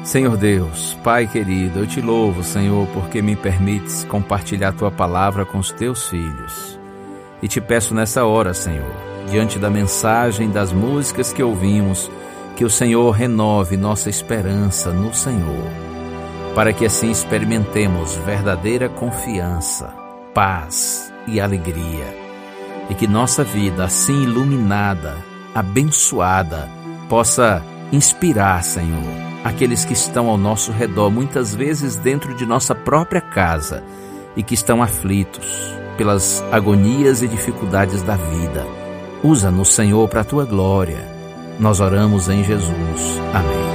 Senhor Deus, Pai querido, eu te louvo, Senhor, porque me permites compartilhar Tua palavra com os Teus filhos. E te peço nessa hora, Senhor, diante da mensagem, das músicas que ouvimos, que o Senhor renove nossa esperança no Senhor, para que assim experimentemos verdadeira confiança, paz e alegria, e que nossa vida, assim iluminada, abençoada, possa inspirar, Senhor, aqueles que estão ao nosso redor, muitas vezes dentro de nossa própria casa, e que estão aflitos pelas agonias e dificuldades da vida. Usa-nos, Senhor, para a Tua glória. Nós oramos em Jesus. Amém.